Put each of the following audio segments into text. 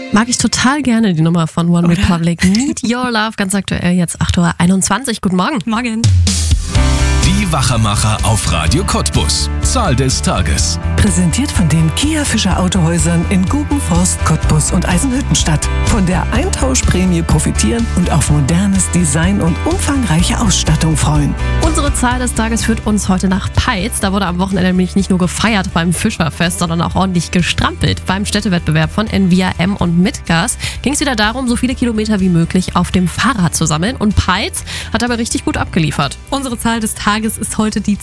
Mag ich total gerne, die Nummer von One Republic. Need Your Love, ganz aktuell jetzt 8:21 Uhr. Guten Morgen. Morgen. Die Wachermacher auf Radio Cottbus. Zahl des Tages. Präsentiert von den Kia Fischer Autohäusern in Gubenforst, Cottbus und Eisenhüttenstadt. Von der Eintauschprämie profitieren und auf modernes Design und umfangreiche Ausstattung freuen. Unsere Zahl des Tages führt uns heute nach Peitz. Da wurde am Wochenende nämlich nicht nur gefeiert beim Fischerfest, sondern auch ordentlich gestrampelt. Beim Städtewettbewerb von NVIA-M und Midgas ging es wieder darum, so viele Kilometer wie möglich auf dem Fahrrad zu sammeln. Und Peitz hat dabei richtig gut abgeliefert. Unsere Zahl des Tages ist heute die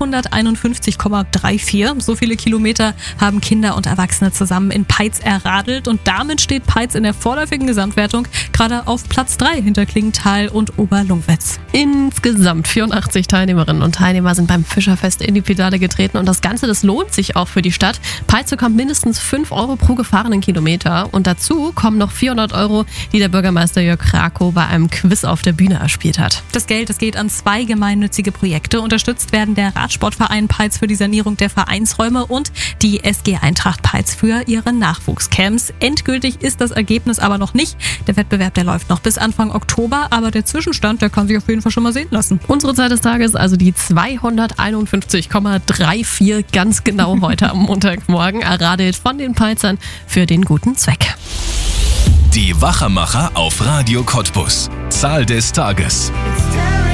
251,34. So viele Kilometer haben Kinder und Erwachsene zusammen in Peitz erradelt und damit steht Peitz in der vorläufigen Gesamtwertung gerade auf Platz 3 hinter Klingenthal und Oberlungwitz. Insgesamt 84 Teilnehmerinnen und Teilnehmer sind beim Fischerfest in die Pedale getreten und das Ganze, das lohnt sich auch für die Stadt. Peitz bekommt mindestens 5 Euro pro gefahrenen Kilometer und dazu kommen noch 400 Euro, die der Bürgermeister Jörg Krakow bei einem Quiz auf der Bühne erspielt hat. Das Geld, das geht an 2 gemeinnützige Projekte. Unterstützt werden der Radsportverein Peitz für die Sanierung der Vereinsräume und die SG Eintracht Peitz für ihre Nachwuchscamps. Endgültig ist das Ergebnis aber noch nicht. Der Wettbewerb, der läuft noch bis Anfang Oktober, aber der Zwischenstand, der kann sich auf jeden Fall schon mal sehen lassen. Unsere Zeit des Tages, also die 251,34, ganz genau heute am Montagmorgen, erradelt von den Peitzern für den guten Zweck. Die Wachermacher auf Radio Cottbus. Zahl des Tages. It's time.